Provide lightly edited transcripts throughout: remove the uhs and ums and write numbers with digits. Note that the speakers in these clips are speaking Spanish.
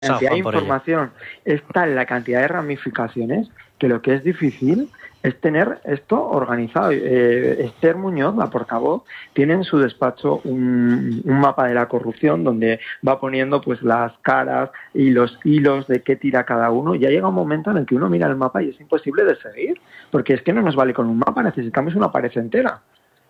cantidad de información, está en la cantidad de ramificaciones, que lo que es difícil es tener esto organizado. Esther Muñoz, la portavoz, tiene en su despacho un mapa de la corrupción donde va poniendo pues las caras y los hilos de qué tira cada uno. Ya llega un momento en el que uno mira el mapa y es imposible de seguir, porque es que no nos vale con un mapa, necesitamos una pared entera.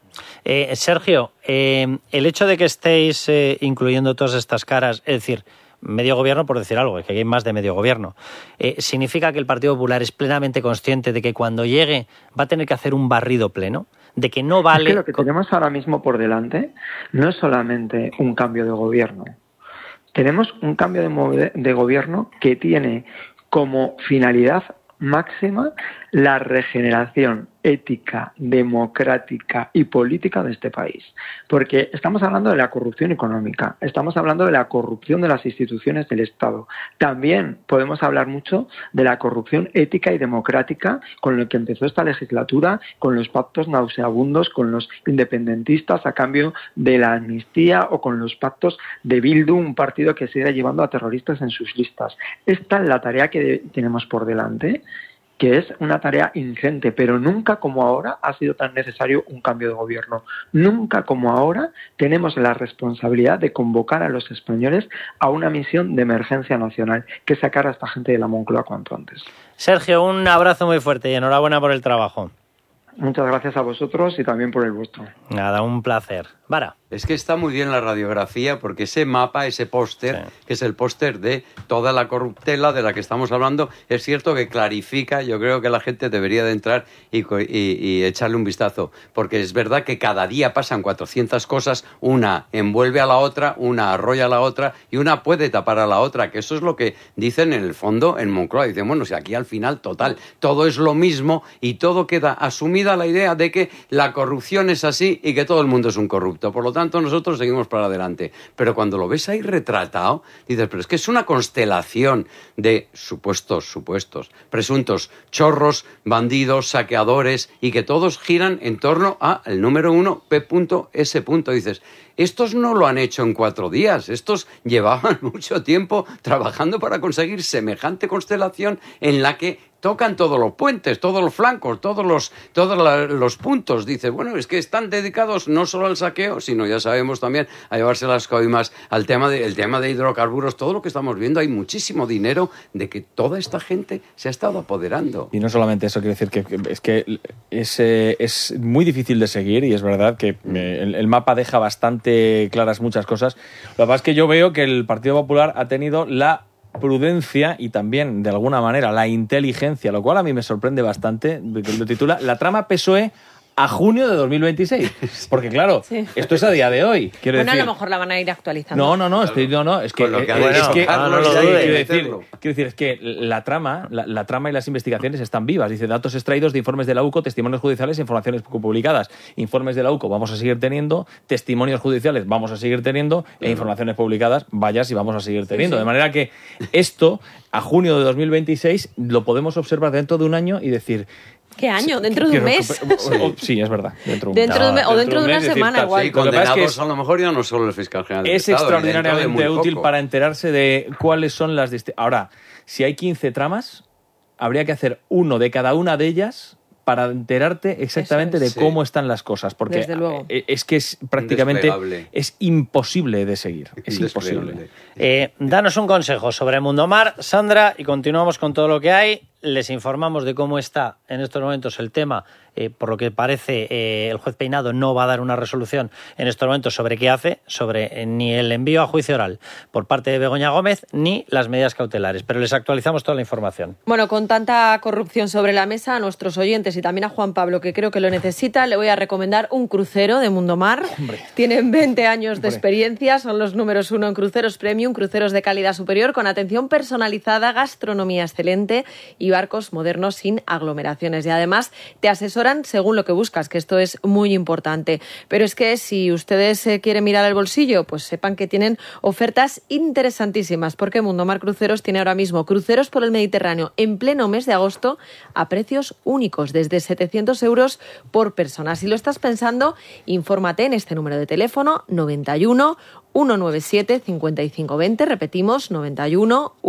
Sergio, el hecho de que estéis incluyendo todas estas caras, es decir, medio gobierno, por decir algo, que hay más de medio gobierno, ¿significa que el Partido Popular es plenamente consciente de que cuando llegue va a tener que hacer un barrido pleno? De que no vale... Es que lo que tenemos ahora mismo por delante no es solamente un cambio de gobierno. Tenemos un cambio de gobierno que tiene como finalidad máxima la regeneración ética, democrática y política de este país. Porque estamos hablando de la corrupción económica, estamos hablando de la corrupción de las instituciones del Estado. También podemos hablar mucho de la corrupción ética y democrática con lo que empezó esta legislatura, con los pactos nauseabundos con los independentistas a cambio de la amnistía o con los pactos de Bildu, un partido que sigue llevando a terroristas en sus listas. Esta es la tarea que tenemos por delante, que es una tarea ingente, pero nunca como ahora ha sido tan necesario un cambio de gobierno. Nunca como ahora tenemos la responsabilidad de convocar a los españoles a una misión de emergencia nacional, que sacar a esta gente de la Moncloa cuanto antes. Sergio, un abrazo muy fuerte y enhorabuena por el trabajo. Muchas gracias a vosotros y también por el vuestro. Nada, un placer. Vara. Es que está muy bien la radiografía porque ese mapa, ese póster, sí, que es el póster de toda la corruptela de la que estamos hablando, es cierto que clarifica. Yo creo que la gente debería de entrar y echarle un vistazo, porque es verdad que cada día pasan 400 cosas, una envuelve a la otra, una arrolla a la otra y una puede tapar a la otra, que eso es lo que dicen en el fondo en Moncloa. Dicen, bueno, si aquí al final, total, todo es lo mismo y todo queda asumida la idea de que la corrupción es así y que todo el mundo es un corrupto. Por lo tanto, nosotros seguimos para adelante. Pero cuando lo ves ahí retratado, dices, pero es que es una constelación de supuestos, presuntos chorros, bandidos, saqueadores, y que todos giran en torno al número 1, P.S. Dices, estos no lo han hecho en 4 días, estos llevaban mucho tiempo trabajando para conseguir semejante constelación en la que tocan todos los puentes, todos los flancos, todos los puntos. Dice, bueno, es que están dedicados no solo al saqueo, sino ya sabemos también a llevarse las coimas, el tema de hidrocarburos, todo lo que estamos viendo. Hay muchísimo dinero de que toda esta gente se ha estado apoderando. Y no solamente eso, quiero decir que es muy difícil de seguir, y es verdad que el mapa deja bastante claras muchas cosas. Lo que pasa es que yo veo que el Partido Popular ha tenido la prudencia y también, de alguna manera, la inteligencia, lo cual a mí me sorprende bastante, que lo titula La trama PSOE a junio de 2026. Porque claro, sí, esto es a día de hoy. Quiero decir, a lo mejor la van a ir actualizando. Es que la trama y las investigaciones están vivas. Dice, datos extraídos de informes de la UCO, testimonios judiciales e informaciones publicadas. Informes de la UCO vamos a seguir teniendo, testimonios judiciales vamos a seguir teniendo, e informaciones publicadas, vaya si vamos a seguir teniendo. Sí. De manera que esto, a junio de 2026, lo podemos observar dentro de un año y decir... ¿Qué año? ¿Dentro de un mes? Sí, es verdad. Dentro de una semana, igual. Sí, condenados a lo mejor ya no solo el fiscal general del Estado. Es extraordinariamente útil para enterarse de cuáles son las... Ahora, si hay 15 tramas, habría que hacer uno de cada una de ellas para enterarte exactamente de cómo están las cosas. Porque es que es prácticamente... Es imposible de seguir. Es imposible. Danos un consejo sobre Mundomar, Sandra, y continuamos con todo lo que hay. Les informamos de cómo está en estos momentos el tema. Por lo que parece, el juez Peinado no va a dar una resolución en estos momentos sobre qué hace, sobre ni el envío a juicio oral por parte de Begoña Gómez, ni las medidas cautelares. Pero les actualizamos toda la información. Bueno, con tanta corrupción sobre la mesa, a nuestros oyentes y también a Juan Pablo, que creo que lo necesita, le voy a recomendar un crucero de Mundomar. Tienen 20 años de experiencia, son los números 1 en cruceros premium, cruceros de calidad superior, con atención personalizada, gastronomía excelente y barcos modernos sin aglomeraciones. Y además te asesoran según lo que buscas, que esto es muy importante. Pero es que si ustedes quieren mirar el bolsillo, pues sepan que tienen ofertas interesantísimas, porque Mundomar Cruceros tiene ahora mismo cruceros por el Mediterráneo en pleno mes de agosto a precios únicos, desde 700 euros por persona. Si lo estás pensando, infórmate en este número de teléfono 91 197 5520, repetimos 91